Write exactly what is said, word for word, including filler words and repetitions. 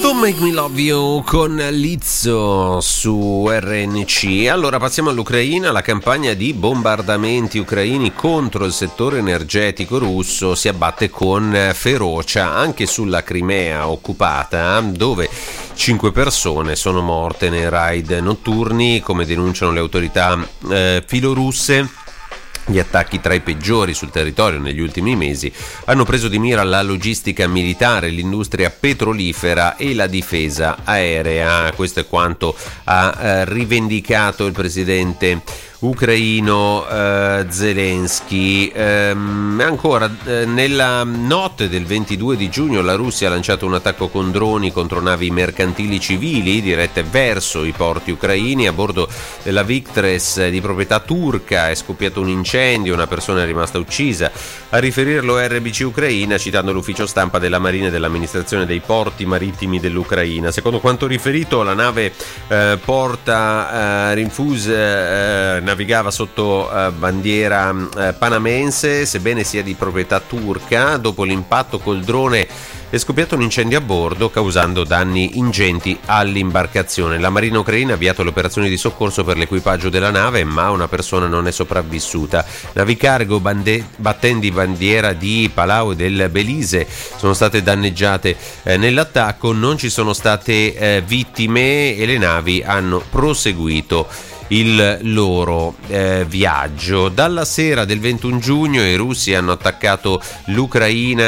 Don't Make Me Love You con Lizzo su R N C. Allora passiamo all'Ucraina. La campagna di bombardamenti ucraini contro il settore energetico russo si abbatte con ferocia anche sulla Crimea occupata, dove cinque persone sono morte nei raid notturni, come denunciano le autorità eh, filorusse. Gli attacchi tra i peggiori sul territorio negli ultimi mesi hanno preso di mira la logistica militare, l'industria petrolifera e la difesa aerea. Questo è quanto ha eh, rivendicato il presidente ucraino eh, Zelensky. Ehm, ancora eh, nella notte del ventidue di giugno la Russia ha lanciato un attacco con droni contro navi mercantili civili dirette verso i porti ucraini. A bordo della Victres di proprietà turca è scoppiato un incendio, una persona è rimasta uccisa. A riferirlo R B C Ucraina, citando l'ufficio stampa della Marina e dell'amministrazione dei porti marittimi dell'Ucraina. Secondo quanto riferito, la nave eh, porta eh, Rinfuse eh, navigava sotto eh, bandiera eh, panamense, sebbene sia di proprietà turca. Dopo l'impatto col drone è scoppiato un incendio a bordo, causando danni ingenti all'imbarcazione. La Marina ucraina ha avviato le operazioni di soccorso per l'equipaggio della nave, ma una persona non è sopravvissuta. Navicargo bande- battenti bandiera di Palau e del Belize sono state danneggiate eh, nell'attacco. Non ci sono state eh, vittime e le navi hanno proseguito il loro eh, viaggio. Dalla sera del ventuno giugno i russi hanno attaccato l'Ucraina